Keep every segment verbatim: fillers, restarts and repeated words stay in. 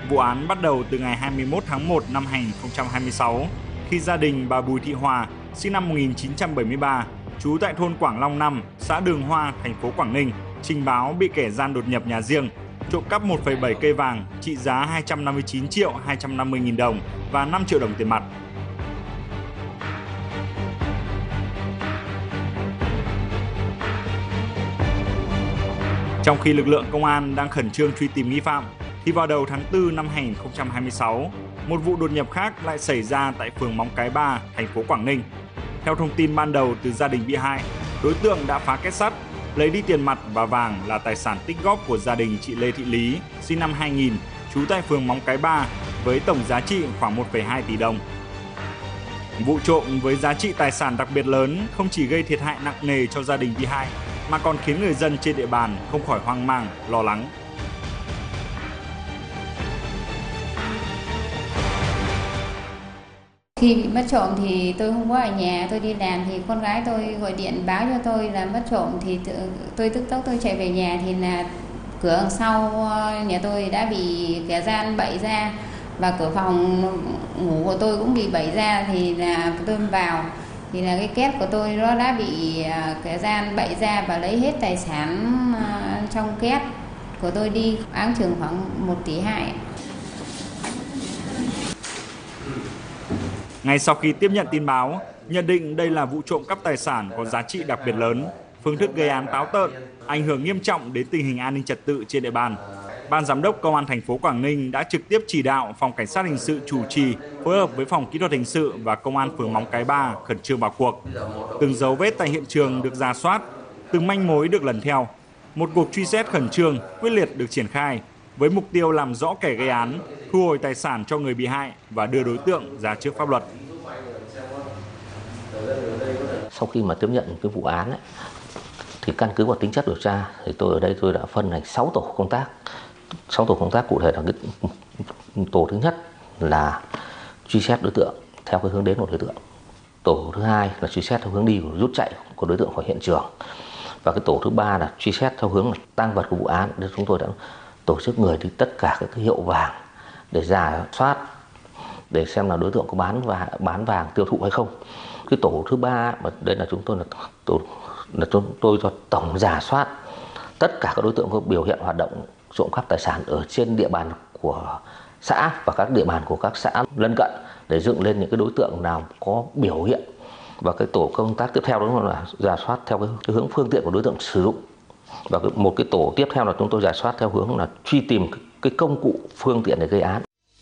Vụ án bắt đầu từ ngày hai mươi mốt tháng một năm hai nghìn không trăm hai mươi sáu, khi gia đình bà Bùi Thị Hòa, sinh năm một nghìn chín trăm bảy mươi ba, trú tại thôn Quảng Long năm, xã Đường Hoa, thành phố Quảng Ninh, trình báo bị kẻ gian đột nhập nhà riêng, trộm cắp một phẩy bảy cây vàng trị giá hai trăm năm mươi chín triệu hai trăm năm mươi nghìn đồng và năm triệu đồng tiền mặt. Trong khi lực lượng công an đang khẩn trương truy tìm nghi phạm, thì vào đầu tháng tư năm hai nghìn không trăm hai mươi sáu, một vụ đột nhập khác lại xảy ra tại phường Móng Cái Ba, thành phố Quảng Ninh. Theo thông tin ban đầu từ gia đình bị hại, đối tượng đã phá kết sắt, lấy đi tiền mặt và vàng là tài sản tích góp của gia đình chị Lê Thị Lý, sinh năm hai nghìn, trú tại phường Móng Cái Ba, với tổng giá trị khoảng một phẩy hai tỷ đồng. Vụ trộm với giá trị tài sản đặc biệt lớn không chỉ gây thiệt hại nặng nề cho gia đình bị hại, mà còn khiến người dân trên địa bàn không khỏi hoang mang, lo lắng. Khi bị mất trộm thì tôi không có ở nhà, tôi đi làm thì con gái tôi gọi điện báo cho tôi là mất trộm, thì tôi tức tốc tôi chạy về nhà thì là cửa đằng sau nhà tôi đã bị kẻ gian bậy ra và cửa phòng ngủ của tôi cũng bị bậy ra, thì là tôi vào thì là cái két của tôi nó đã bị kẻ gian bậy ra và lấy hết tài sản trong két của tôi đi, áng chừng khoảng một tỷ hai. Ngay sau khi tiếp nhận tin báo, nhận định đây là vụ trộm cắp tài sản có giá trị đặc biệt lớn, phương thức gây án táo tợn, ảnh hưởng nghiêm trọng đến tình hình an ninh trật tự trên địa bàn, Ban Giám đốc Công an thành phố Quảng Ninh đã trực tiếp chỉ đạo Phòng Cảnh sát Hình sự chủ trì phối hợp với Phòng Kỹ thuật Hình sự và Công an phường Móng Cái Ba khẩn trương vào cuộc. Từng dấu vết tại hiện trường được rà soát, từng manh mối được lần theo. Một cuộc truy xét khẩn trương, quyết liệt được triển khai với mục tiêu làm rõ kẻ gây án, thu hồi tài sản cho người bị hại và đưa đối tượng ra trước pháp luật. Sau khi mà tiếp nhận cái vụ án ấy, thì căn cứ vào tính chất điều tra thì tôi ở đây tôi đã phân thành sáu tổ công tác. sáu tổ công tác cụ thể là cái tổ thứ nhất là truy xét đối tượng theo cái hướng đến của đối tượng. Tổ thứ hai là truy xét theo hướng đi của rút chạy của đối tượng khỏi hiện trường. Và cái tổ thứ ba là truy xét theo hướng là tang vật của vụ án. Nên chúng tôi đã tổ chức người đi tất cả các cái hiệu vàng để rà soát để xem là đối tượng có bán và bán vàng tiêu thụ hay không. Cái tổ thứ ba mà đây là chúng tôi là tổ là chúng tôi cho tổng rà soát tất cả các đối tượng có biểu hiện hoạt động trộm cắp tài sản ở trên địa bàn của xã và các địa bàn của các xã lân cận để dựng lên những cái đối tượng nào có biểu hiện. Và cái tổ công tác tiếp theo đó là rà soát theo cái, cái hướng phương tiện của đối tượng sử dụng. Và cái, một cái tổ tiếp theo là chúng tôi rà soát theo hướng là truy tìm cái, cái công cụ phương tiện để gây án.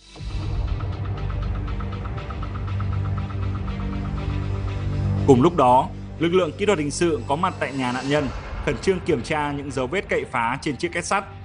Cùng lúc đó, lực lượng kỹ thuật hình sự có mặt tại nhà nạn nhân, khẩn trương kiểm tra những dấu vết cậy phá trên chiếc két sắt